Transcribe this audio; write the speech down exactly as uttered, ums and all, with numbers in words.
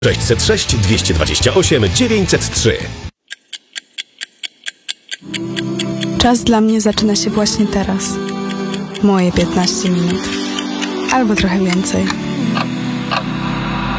sześćset sześć dwieście dwadzieścia osiem dziewięćset trzy. Czas dla mnie zaczyna się właśnie teraz. Moje piętnaście minut. Albo trochę więcej.